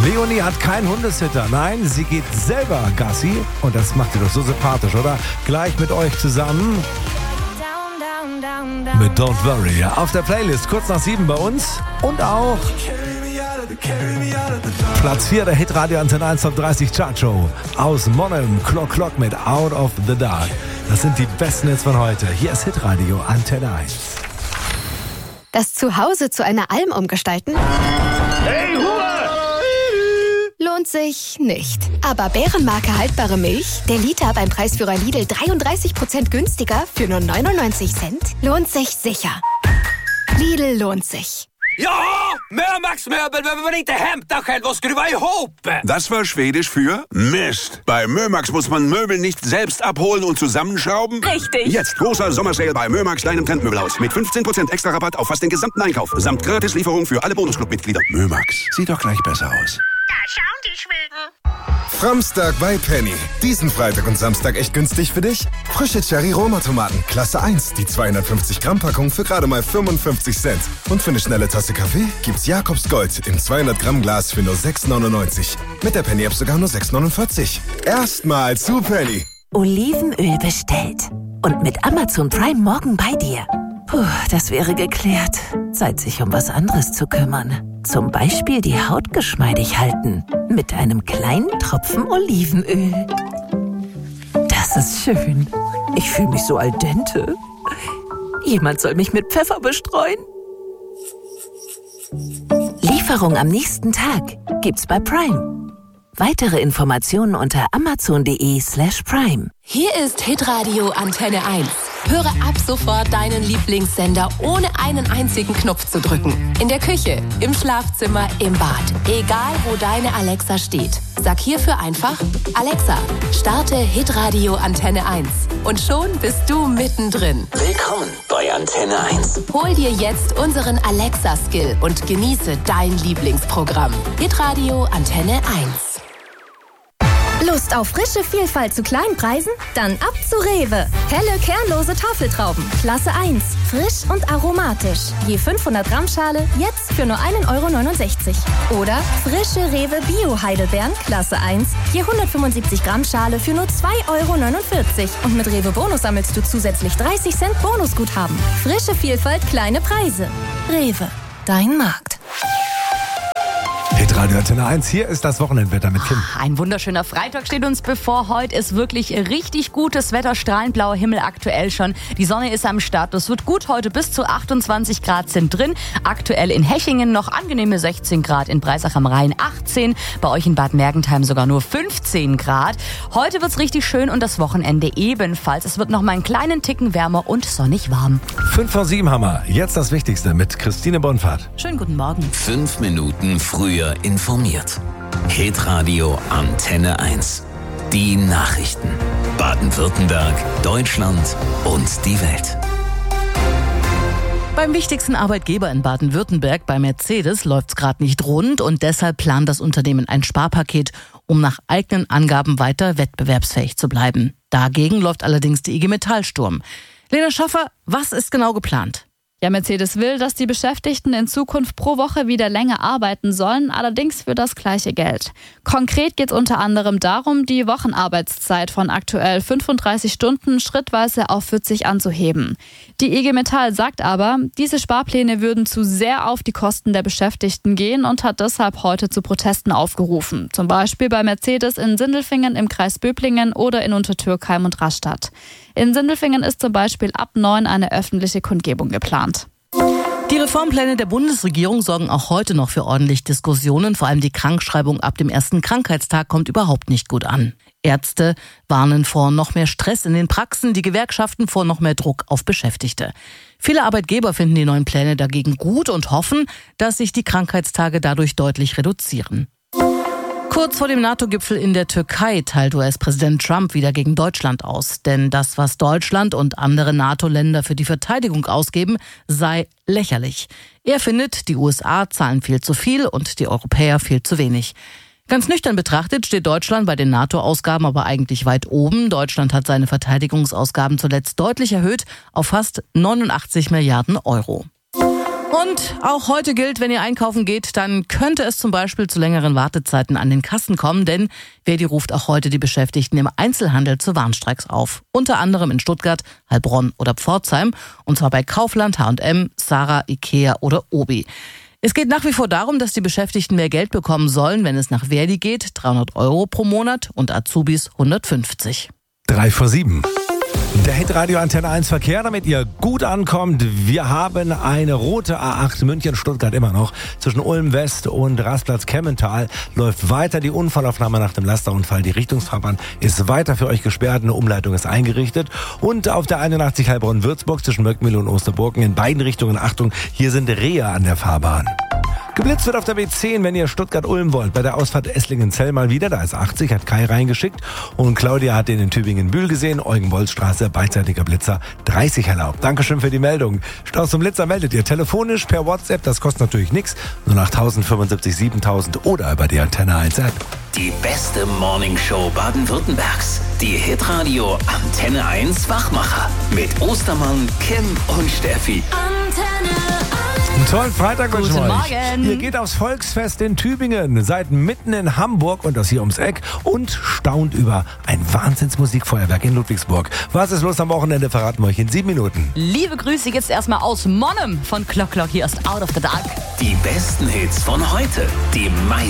Leonie hat keinen Hundesitter. Nein, sie geht selber Gassi. Und das macht sie doch so sympathisch, oder? Gleich mit euch zusammen mit Don't Worry. Auf der Playlist kurz nach 7 bei uns. Und auch Platz 4 der Hitradio Antenne 1 Top 30 Chartshow aus Monheim. Clock mit Out of the Dark. Das sind die besten Hits von heute. Hier ist Hitradio Antenne 1. Das Zuhause zu einer Alm umgestalten? Hey, Hure! Lohnt sich nicht. Aber Bärenmarke haltbare Milch, der Liter beim Preisführer Lidl 33% günstiger für nur 99 Cent, lohnt sich sicher. Lidl lohnt sich. Ja, Mömax-möbel behöver man inte hämta själv och skruva ihop. Das war Schwedisch für Mist. Bei Mömax muss man Möbel nicht selbst abholen und zusammenschrauben. Richtig. Jetzt großer Sommersale bei Mömax, deinem Trendmöbelhaus. Mit 15% extra Rabatt auf fast den gesamten Einkauf. Samt Gratislieferung für alle Bonusclub-Mitglieder. Mömax, sieht doch gleich besser aus. Da schauen die Schweden. Framstag bei Penny. Diesen Freitag und Samstag echt günstig für dich? Frische Cherry-Roma-Tomaten, Klasse 1. Die 250-Gramm-Packung für gerade mal 55 Cent. Und für eine schnelle Tasse Kaffee gibt's Jakobs Gold im 200-Gramm-Glas für nur 6,99. Mit der Penny-App sogar nur 6,49. Erstmal zu Penny. Olivenöl bestellt. Und mit Amazon Prime morgen bei dir. Puh, das wäre geklärt. Zeit, sich um was anderes zu kümmern. Zum Beispiel die Haut geschmeidig halten. Mit einem kleinen Tropfen Olivenöl. Das ist schön. Ich fühle mich so al dente. Jemand soll mich mit Pfeffer bestreuen. Lieferung am nächsten Tag gibt's bei Prime. Weitere Informationen unter amazon.de/prime. Hier ist Hitradio Antenne 1. Höre ab sofort deinen Lieblingssender, ohne einen einzigen Knopf zu drücken. In der Küche, im Schlafzimmer, im Bad. Egal, wo deine Alexa steht. Sag hierfür einfach: Alexa, starte Hitradio Antenne 1. Und schon bist du mittendrin. Willkommen bei Antenne 1. Hol dir jetzt unseren Alexa-Skill und genieße dein Lieblingsprogramm. Hitradio Antenne 1. Lust auf frische Vielfalt zu kleinen Preisen? Dann ab zu Rewe. Helle, kernlose Tafeltrauben, Klasse 1. Frisch und aromatisch. Je 500 Gramm Schale, jetzt für nur 1,69 €. Oder frische Rewe Bio-Heidelbeeren, Klasse 1. Je 175 Gramm Schale für nur 2,49 €. Und mit Rewe Bonus sammelst du zusätzlich 30 Cent Bonusguthaben. Frische Vielfalt, kleine Preise. Rewe, dein Markt. Hitradio Antenne 1, hier ist das Wochenendwetter mit Kim. Ein wunderschöner Freitag steht uns bevor. Heute ist wirklich richtig gutes Wetter, strahlend blauer Himmel aktuell schon. Die Sonne ist am Start, das wird gut heute, bis zu 28 Grad sind drin. Aktuell in Hechingen noch angenehme 16 Grad, in Breisach am Rhein 18, bei euch in Bad Mergentheim sogar nur 15 Grad. Heute wird's richtig schön und das Wochenende ebenfalls. Es wird noch mal einen kleinen Ticken wärmer und sonnig warm. 5 vor 7 haben wir. Jetzt das Wichtigste mit Christine Bonfahrt. Schönen guten Morgen. 5 Minuten früher informiert. Hitradio Antenne 1. Die Nachrichten. Baden-Württemberg, Deutschland und die Welt. Beim wichtigsten Arbeitgeber in Baden-Württemberg, bei Mercedes, läuft's gerade nicht rund und deshalb plant das Unternehmen ein Sparpaket, um nach eigenen Angaben weiter wettbewerbsfähig zu bleiben. Dagegen läuft allerdings die IG Metall Sturm. Lena Schaffer, was ist genau geplant? Ja, Mercedes will, dass die Beschäftigten in Zukunft pro Woche wieder länger arbeiten sollen, allerdings für das gleiche Geld. Konkret geht es unter anderem darum, die Wochenarbeitszeit von aktuell 35 Stunden schrittweise auf 40 anzuheben. Die IG Metall sagt aber, diese Sparpläne würden zu sehr auf die Kosten der Beschäftigten gehen und hat deshalb heute zu Protesten aufgerufen. Zum Beispiel bei Mercedes in Sindelfingen im Kreis Böblingen oder in Untertürkheim und Rastatt. In Sindelfingen ist zum Beispiel ab 9 eine öffentliche Kundgebung geplant. Die Reformpläne der Bundesregierung sorgen auch heute noch für ordentlich Diskussionen. Vor allem die Krankschreibung ab dem ersten Krankheitstag kommt überhaupt nicht gut an. Ärzte warnen vor noch mehr Stress in den Praxen, die Gewerkschaften vor noch mehr Druck auf Beschäftigte. Viele Arbeitgeber finden die neuen Pläne dagegen gut und hoffen, dass sich die Krankheitstage dadurch deutlich reduzieren. Kurz vor dem NATO-Gipfel in der Türkei teilt US-Präsident Trump wieder gegen Deutschland aus. Denn das, was Deutschland und andere NATO-Länder für die Verteidigung ausgeben, sei lächerlich. Er findet, die USA zahlen viel zu viel und die Europäer viel zu wenig. Ganz nüchtern betrachtet steht Deutschland bei den NATO-Ausgaben aber eigentlich weit oben. Deutschland hat seine Verteidigungsausgaben zuletzt deutlich erhöht auf fast 89 Milliarden Euro. Und auch heute gilt, wenn ihr einkaufen geht, dann könnte es zum Beispiel zu längeren Wartezeiten an den Kassen kommen, denn Verdi ruft auch heute die Beschäftigten im Einzelhandel zu Warnstreiks auf. Unter anderem in Stuttgart, Heilbronn oder Pforzheim, und zwar bei Kaufland, H&M, Zara, Ikea oder Obi. Es geht nach wie vor darum, dass die Beschäftigten mehr Geld bekommen sollen, wenn es nach Verdi geht, 300 € pro Monat und Azubis 150. 6:03. Der Hitradio Antenne 1 Verkehr, damit ihr gut ankommt. Wir haben eine rote A8 München-Stuttgart immer noch. Zwischen Ulm West und Rastplatz-Kemmental läuft weiter die Unfallaufnahme nach dem Lasterunfall. Die Richtungsfahrbahn ist weiter für euch gesperrt. Eine Umleitung ist eingerichtet. Und auf der 81 Heilbronn-Würzburg zwischen Möckmühle und Osterburgen in beiden Richtungen, Achtung, hier sind Rehe an der Fahrbahn. Geblitzt wird auf der B10, wenn ihr Stuttgart-Ulm wollt. Bei der Ausfahrt Esslingen-Zell mal wieder. Da ist 80, hat Kai reingeschickt. Und Claudia hat den in Tübingen-Bühl gesehen. Eugen-Bolz-Straße, beidseitiger Blitzer, 30 erlaubt. Dankeschön für die Meldung. Staus zum Blitzer meldet ihr telefonisch, per WhatsApp. Das kostet natürlich nichts. Nur nach 1075 7000 oder über die Antenne 1 App. Die beste Morningshow Baden-Württembergs. Die Hitradio Antenne 1 Wachmacher. Mit Ostermann, Kim und Steffi. Antenne 1. Einen tollen Freitag wünschen wir euch. Morgen. Ihr geht aufs Volksfest in Tübingen, seid mitten in Hamburg und das hier ums Eck und staunt über ein Wahnsinnsmusikfeuerwerk in Ludwigsburg. Was ist los am Wochenende, verraten wir euch in 7 Minuten. Liebe Grüße jetzt erstmal aus Monnem von Clock. Hier ist Out of the Dark. Die besten Hits von heute. Die meisten